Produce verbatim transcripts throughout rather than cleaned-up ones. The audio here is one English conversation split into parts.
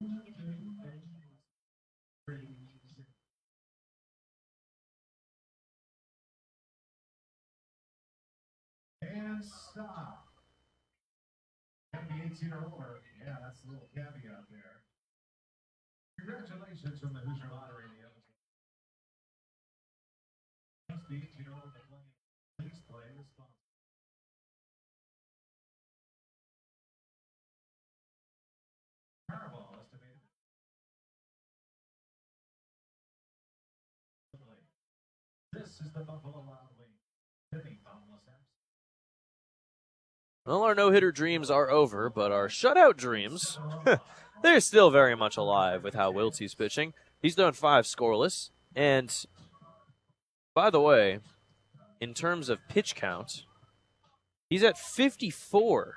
And stop. And the eighteen or older. Yeah, that's a little caveat there. Congratulations from the Hoosier Lottery. The eighteen or older playing. Please play responsibly. Powerball estimated. This is the Buffalo Wild Wings. Well, our no-hitter dreams are over, but our shutout dreams, they're still very much alive with how Wiltse's pitching. He's thrown five scoreless, and by the way, in terms of pitch count, he's at fifty-four.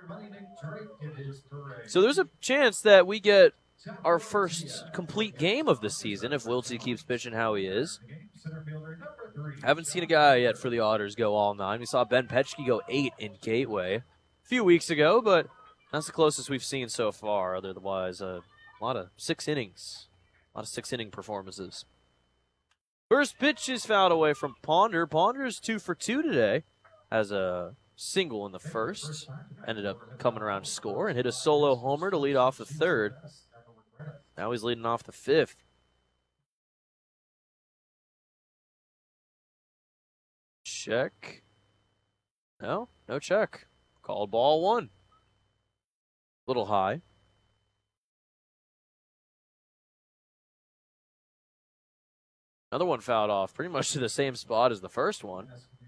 So there's a chance that we get our first complete game of the season if Wiltse keeps pitching how he is. Haven't seen a guy yet for the Otters go all nine. We saw Ben Petchke go eight in Gateway a few weeks ago, but that's the closest we've seen so far. Otherwise, uh, a lot of six innings, a lot of six-inning performances. First pitch is fouled away from Ponder. Ponder's two for two today. Has a single in the first. Ended up coming around to score and hit a solo homer to lead off the third. Now he's leading off the fifth. Check. No, no check. Called ball one. Little high. Another one fouled off, pretty much to the same spot as the first one.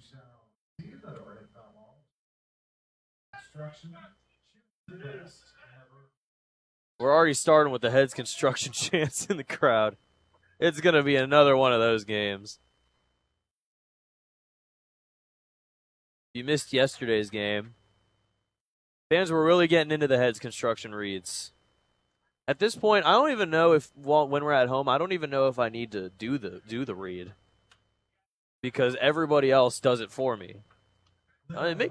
We're already starting with the Heads Construction chants in the crowd. It's going to be another one of those games. You missed yesterday's game. Fans were really getting into the Heads Construction reads. At this point, I don't even know if well, when we're at home, I don't even know if I need to do the do the read because everybody else does it for me. I mean, make...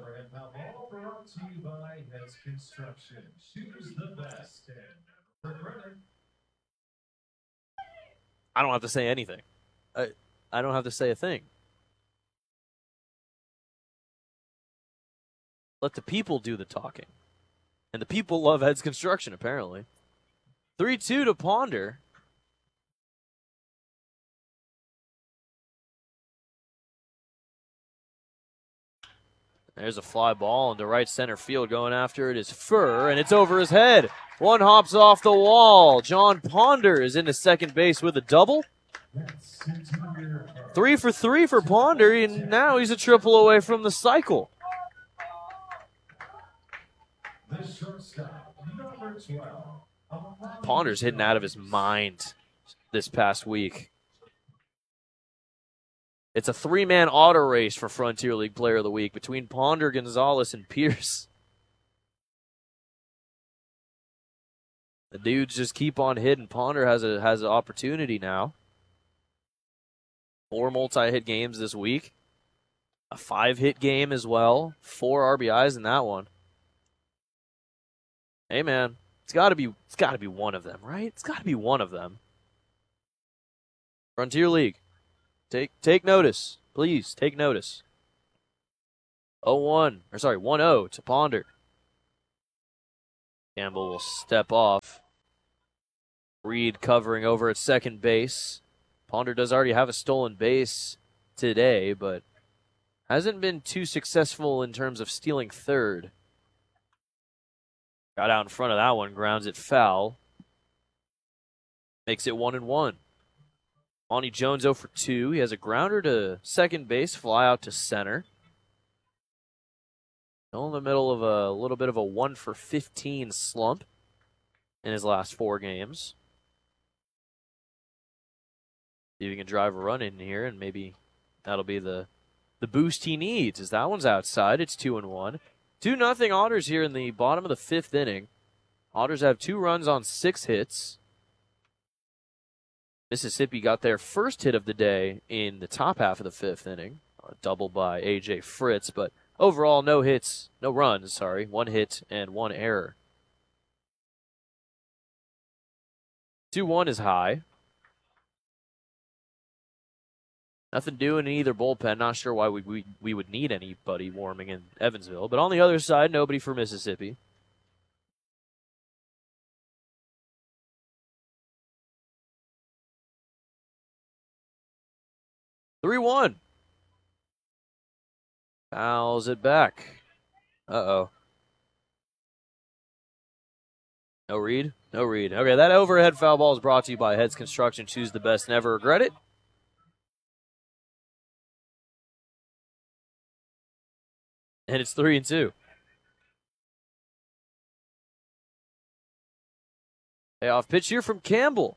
I don't have to say anything. I I don't have to say a thing. Let the people do the talking. And the people love Heads Construction, apparently. three two to Ponder. There's a fly ball into right center field. Going after it is Furr, and it's over his head. One hops off the wall. John Ponder is into second base with a double. Three for three for Ponder, and now he's a triple away from the cycle. Ponder's hitting out of his mind this past week. It's a three-man auto race for Frontier League Player of the Week between Ponder, Gonzalez, and Pierce. The dudes just keep on hitting. Ponder has a has an opportunity now. Four multi-hit games this week. A five-hit game as well. Four R B Is in that one. Hey, man. It's got to be it's got to be one of them, right? It's got to be one of them. Frontier League. Take take notice. Please, take notice. oh one, or sorry, one oh to Ponder. Campbell will step off. Reed covering over at second base. Ponder does already have a stolen base today, but hasn't been too successful in terms of stealing third. Got out in front of that one, grounds it foul. Makes it one and one. Monty Jones oh for two. He has a grounder to second base, fly out to center. Still in the middle of a little bit of a one for fifteen slump in his last four games. See if he can drive a run in here, and maybe that'll be the the boost he needs, as that one's outside. It's two and one. Two nothing Otters here in the bottom of the fifth inning. Otters have two runs on six hits. Mississippi got their first hit of the day in the top half of the fifth inning. A double by A J Fritz, but overall no hits, no runs, sorry. One hit and one error. two one is high. Nothing doing in either bullpen. Not sure why we, we, we would need anybody warming in Evansville. But on the other side, nobody for Mississippi. three one. Fouls it back. Uh-oh. No read? No read. Okay, that overhead foul ball is brought to you by Heads Construction. Choose the best, never regret it. And it's three and two. Payoff pitch here from Campbell.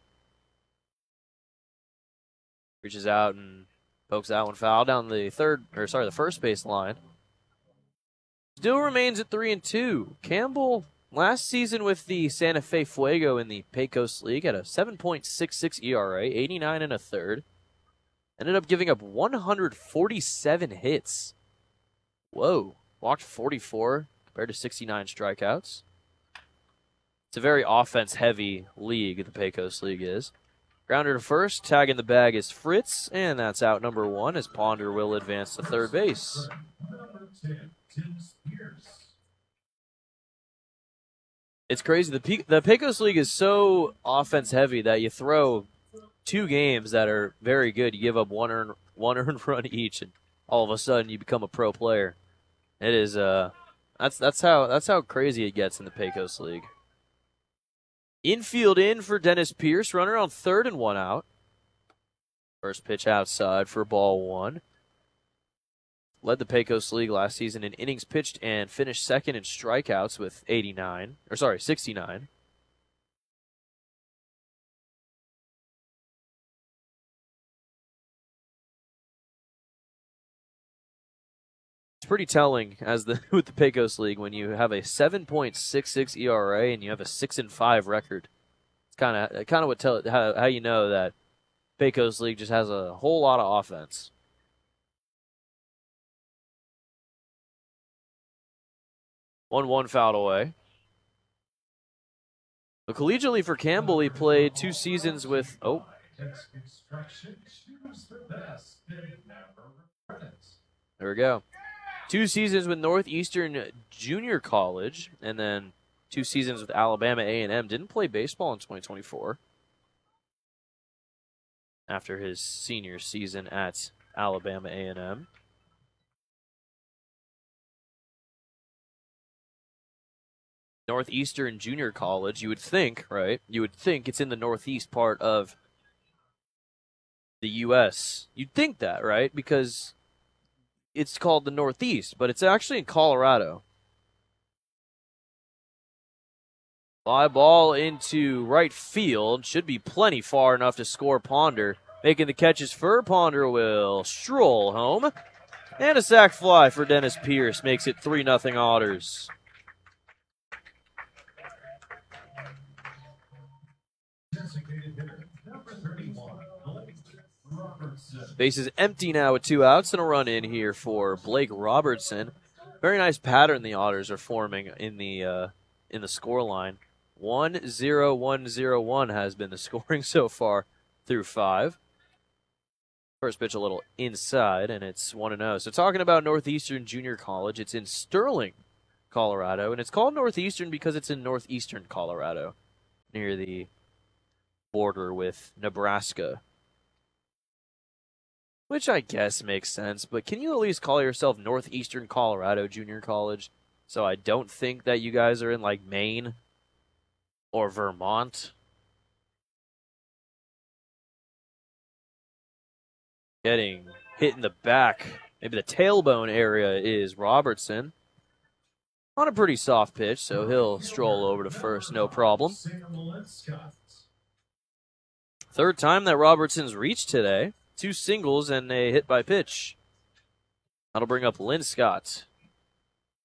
Reaches out and pokes that one foul down the third, or sorry, the first base line. Still remains at three and two. Campbell last season with the Santa Fe Fuego in the Pecos League had a seven point six six E R A, eighty-nine and a third. Ended up giving up one hundred forty-seven hits. Whoa. Walked forty-four compared to sixty-nine strikeouts. It's a very offense-heavy league, the Pecos League is. Grounder to first, tag in the bag is Fritz, and that's out number one as Ponder will advance to third base. It's crazy. The Pe- the Pecos League is so offense-heavy that you throw two games that are very good. You give up one earned, one earned run each, and all of a sudden you become a pro player. It is uh, that's that's how that's how crazy it gets in the Pecos League. Infield in for Dennis Pierce, runner on third and one out. First pitch outside for ball one. Led the Pecos League last season in innings pitched and finished second in strikeouts with eighty-nine, or sorry, sixty-nine. It's pretty telling as the with the Pecos League when you have a seven point six six E R A and you have a six and five record. It's kind of kind of what tell how, how you know that Pecos League just has a whole lot of offense. one one fouled away. But collegiately for Campbell, he played two seasons with oh. There we go. Two seasons with Northeastern Junior College, and then two seasons with Alabama A and M. Didn't play baseball in twenty twenty-four after his senior season at Alabama A and M. Northeastern Junior College, you would think, right? You would think it's in the northeast part of the U S You'd think that, right? Because it's called the Northeast, but it's actually in Colorado. Fly ball into right field. Should be plenty far enough to score Ponder. Making the catches for Ponder will stroll home. And a sac fly for Dennis Pierce makes it three nothing Otters. Base is empty now with two outs and a run in here for Blake Robertson. Very nice pattern the Otters are forming in the uh, in the score line. one zero one zero one has been the scoring so far through five. First pitch a little inside, and it's one and oh. So talking about Northeastern Junior College, it's in Sterling, Colorado, and it's called Northeastern because it's in northeastern Colorado, near the border with Nebraska. Which I guess makes sense, but can you at least call yourself Northeastern Colorado Junior College? So I don't think that you guys are in, like, Maine or Vermont. Getting hit in the back, maybe the tailbone area, is Robertson. On a pretty soft pitch, so he'll stroll over to first, no problem. Third time that Robertson's reached today. Two singles and a hit by pitch. That'll bring up Lynn Scott.